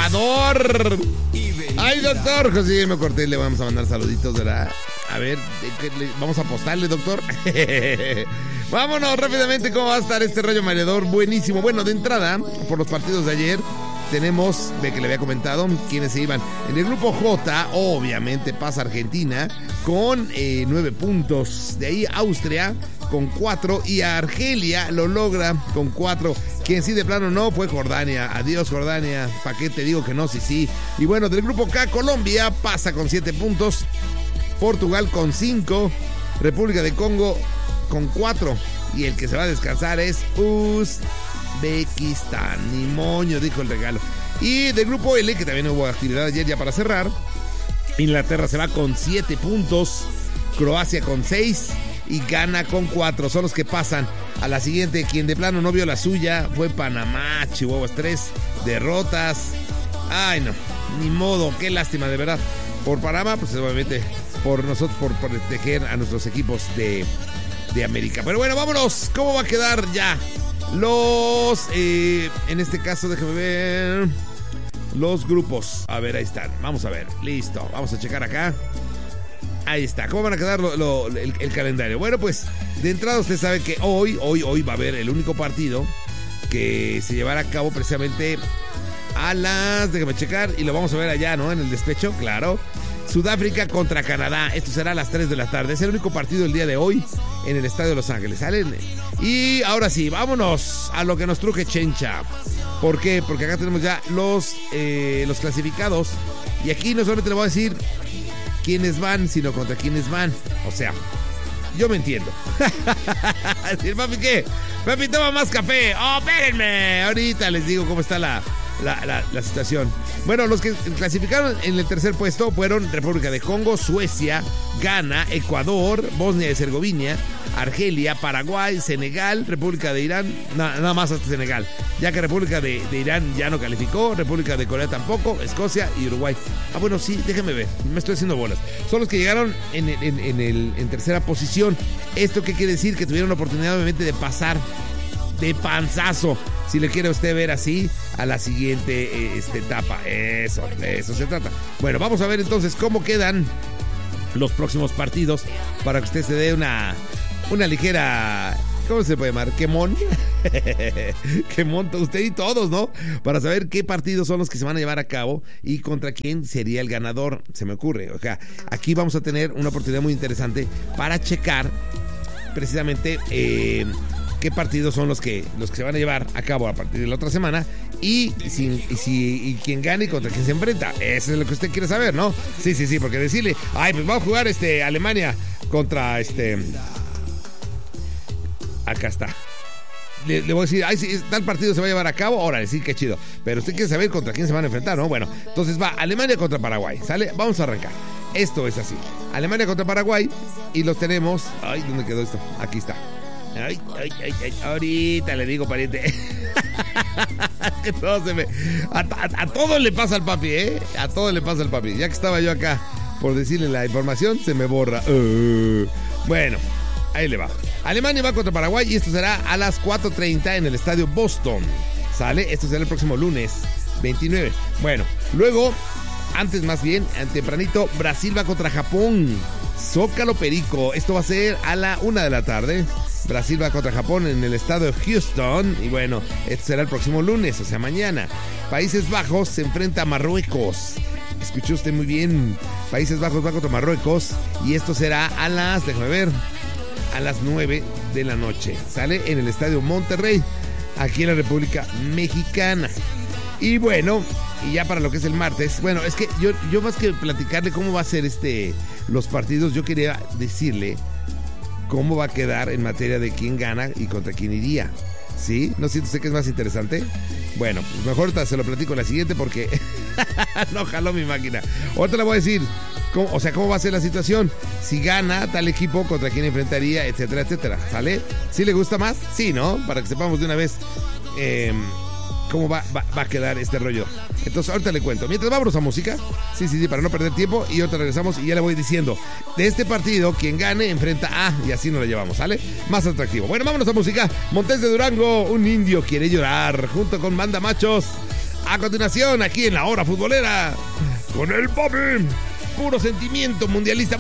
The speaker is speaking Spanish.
Ecuador. Ay, doctor José Guillermo Cortés, le vamos a mandar saluditos, ¿verdad? A ver, vamos a apostarle, doctor. Vámonos rápidamente, ¿cómo va a estar este rollo mareador? Buenísimo. Bueno, de entrada, por los partidos de ayer, tenemos, de que le había comentado, quienes se iban. En el grupo J, obviamente pasa Argentina con 9 puntos. De ahí Austria con 4 y Argelia lo logra con 4. Quien sí de plano no fue Jordania. Adiós, Jordania. ¿Para qué te digo que no? Sí, sí. Y bueno, del grupo K, Colombia pasa con 7 puntos. Portugal con 5. República de Congo con 4. Y el que se va a descansar es Uzbekistán. Ni moño, dijo el regalo. Y del grupo L, que también hubo actividad ayer ya para cerrar. Inglaterra se va con 7 puntos. Croacia con 6. Y Ghana con 4. Son los que pasan a la siguiente. Quien de plano no vio la suya fue Panamá. Chihuahuas, 3 derrotas. Ay, no, ni modo, qué lástima, de verdad. Por Panamá, pues obviamente por nosotros, por proteger a nuestros equipos de América. Pero bueno, vámonos. ¿Cómo va a quedar ya los, en este caso, déjame ver, los grupos? A ver, ahí están. Vamos a ver, listo. Vamos a checar acá. Ahí está. ¿Cómo van a quedar el calendario? Bueno, pues de entrada usted sabe que hoy va a haber el único partido que se llevará a cabo precisamente a las... Déjame checar y lo vamos a ver allá, ¿no? En el despecho, claro. Sudáfrica contra Canadá. Esto será a las 3 de la tarde. Es el único partido del día de hoy en el Estadio de Los Ángeles. ¿Salen? Y ahora sí, vámonos a lo que nos truje Chencha. ¿Por qué? Porque acá tenemos ya los clasificados. Y aquí no solamente le voy a decir quiénes van, sino contra quiénes van. O sea, yo me entiendo. Decir, papi, ¿qué? Papi, toma más café. Oh, espérenme. Ahorita les digo cómo está la situación. Bueno, los que clasificaron en el tercer puesto fueron República de Congo, Suecia, Ghana, Ecuador, Bosnia y Herzegovina, Argelia, Paraguay, Senegal, República de Irán, nada más hasta Senegal, ya que República de Irán ya no calificó, República de Corea tampoco, Escocia y Uruguay. Ah, bueno, sí, déjenme ver, me estoy haciendo bolas. Son los que llegaron en tercera posición. ¿Esto qué quiere decir? Que tuvieron la oportunidad obviamente de pasar de panzazo, si le quiere usted ver así, a la siguiente etapa. Eso se trata. Bueno, vamos a ver entonces cómo quedan los próximos partidos para que usted se dé una ligera, ¿cómo se puede llamar? Quemón. Quemón, usted y todos, ¿no? Para saber qué partidos son los que se van a llevar a cabo y contra quién sería el ganador, se me ocurre. O sea, aquí vamos a tener una oportunidad muy interesante para checar precisamente qué partidos son los que se van a llevar a cabo a partir de la otra semana y quién gana y contra quién se enfrenta. Eso es lo que usted quiere saber, ¿no? Sí, porque decirle, ay, pues vamos a jugar Alemania contra acá está. Le voy a decir, ay, si tal partido se va a llevar a cabo, órale, sí, qué chido. Pero usted quiere saber contra quién se van a enfrentar, ¿no? Bueno, entonces va Alemania contra Paraguay, ¿sale? Vamos a arrancar. Esto es así. Alemania contra Paraguay y los tenemos... Ay, ¿dónde quedó esto? Aquí está. Ay, ahorita le digo, pariente. Que todo se me... A todo le pasa al papi, ¿eh? A todo le pasa al papi. Ya que estaba yo acá por decirle la información, se me borra. Bueno, ahí le va. Alemania va contra Paraguay y esto será a las 4:30 en el estadio Boston. ¿Sale? Esto será el próximo lunes 29. Bueno, luego, antes más bien, tempranito, Brasil va contra Japón. Zócalo Perico. Esto va a ser a la 1 de la tarde. Brasil va contra Japón en el estado de Houston. Y bueno, esto será el próximo lunes, o sea, mañana. Países Bajos se enfrenta a Marruecos. Escuchó usted muy bien. Países Bajos va contra Marruecos. Y esto será a las, déjame ver, a las 9 de la noche. Sale en el estadio Monterrey, aquí en la República Mexicana. Y bueno, y ya para lo que es el martes, bueno, es que yo más que platicarle cómo va a ser los partidos, yo quería decirle cómo va a quedar en materia de quién gana y contra quién iría. ¿Sí? ¿No siente usted que es más interesante? Bueno, pues mejor ahorita se lo platico en la siguiente porque no jaló mi máquina. Ahorita le voy a decir cómo va a ser la situación. Si gana tal equipo, contra quién enfrentaría, etcétera, etcétera. ¿Sale? ¿Sí le gusta más? Sí, ¿no? Para que sepamos de una vez cómo va a quedar este rollo. Entonces ahorita le cuento. Mientras vámonos a música. Sí, para no perder tiempo. Y ahorita regresamos y ya le voy diciendo. De este partido, quien gane enfrenta a... Y así nos lo llevamos, ¿sale? Más atractivo. Bueno, vámonos a música. Montes de Durango, un indio quiere llorar. Junto con Manda Machos. A continuación, aquí en la hora futbolera, con el papi, puro sentimiento mundialista.